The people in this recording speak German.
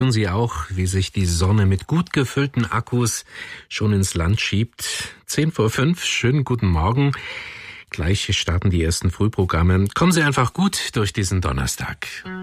spüren Sie auch, wie sich die Sonne mit gut gefüllten Akkus schon ins Land schiebt. 5:10, schönen guten Morgen. Gleich starten die ersten Frühprogramme. Kommen Sie einfach gut durch diesen Donnerstag.